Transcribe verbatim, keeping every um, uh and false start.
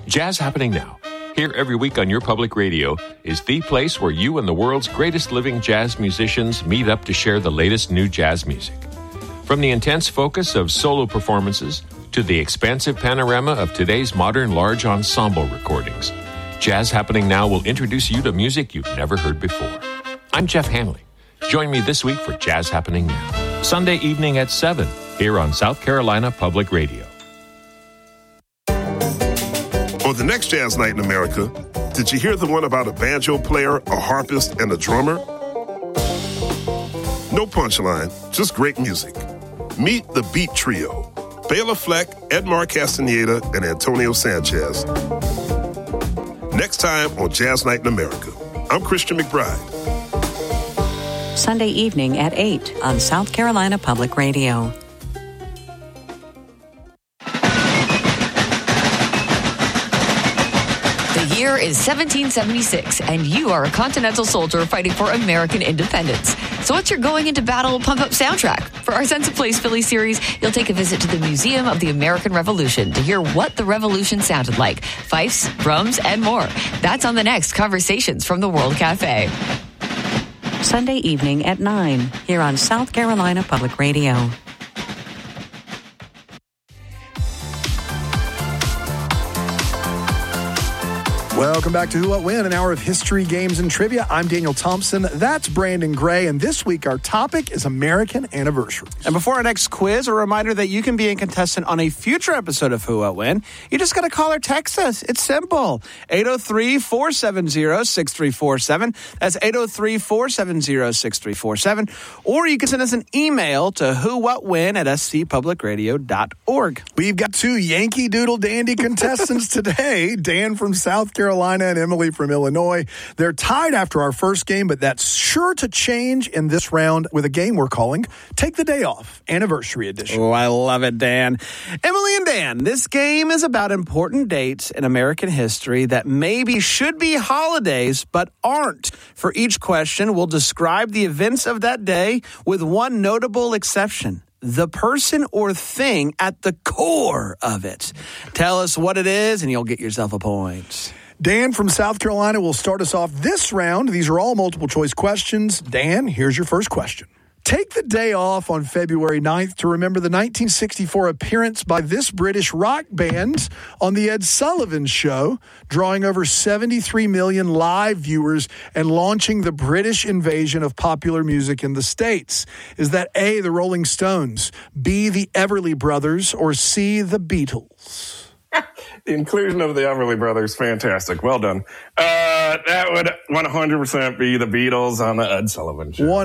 Jazz Happening Now, here every week on your public radio, is the place where you and the world's greatest living jazz musicians meet up to share the latest new jazz music. From the intense focus of solo performances to the expansive panorama of today's modern large ensemble recordings, Jazz Happening Now will introduce you to music you've never heard before. I'm Jeff Hanley. Join me this week for Jazz Happening Now, Sunday evening at seven, here on South Carolina Public Radio. On the next Jazz Night in America, did you hear the one about a banjo player, a harpist, and a drummer? No punchline, just great music. Meet the Beat Trio, Bela Fleck, Edmar Castaneda, and Antonio Sanchez. Next time on Jazz Night in America, I'm Christian McBride. Sunday evening at eight on South Carolina Public Radio. The year is seventeen seventy-six, and you are a Continental soldier fighting for American independence. So what's your going into battle pump-up soundtrack? For our Sense of Place Philly series, you'll take a visit to the Museum of the American Revolution to hear what the Revolution sounded like. Fifes, drums, and more. That's on the next Conversations from the World Cafe. Sunday evening at nine, here on South Carolina Public Radio. Welcome back to Who, What, When, an hour of history, games, and trivia. I'm Daniel Thompson. That's Brandon Gray. And this week, our topic is American anniversaries. And before our next quiz, a reminder that you can be a contestant on a future episode of Who, What, When. You just got to call or text us. It's simple. eight oh three, four seven zero, six three four seven. That's eight oh three, four seven zero, six three four seven. Or you can send us an email to whowhatwhen at s c public radio dot org. We've got two Yankee Doodle Dandy contestants today. Dan from South Carolina and Emily from Illinois. They're tied after our first game, but that's sure to change in this round with a game we're calling Take the Day Off, Anniversary Edition. Oh, I love it, Dan. Emily and Dan, this game is about important dates in American history that maybe should be holidays, but aren't. For each question, we'll describe the events of that day with one notable exception: the person or thing at the core of it. Tell us what it is, and you'll get yourself a point. Dan from South Carolina will start us off this round. These are all multiple choice questions. Dan, here's your first question. Take the day off on February ninth to remember the nineteen sixty-four appearance by this British rock band on The Ed Sullivan Show, drawing over seventy-three million live viewers and launching the British invasion of popular music in the States. Is that A, the Rolling Stones, B, the Everly Brothers, or C, the Beatles? The inclusion of the Everly Brothers, fantastic. Well done. Uh, that would one hundred percent be the Beatles on the Ed Sullivan Show.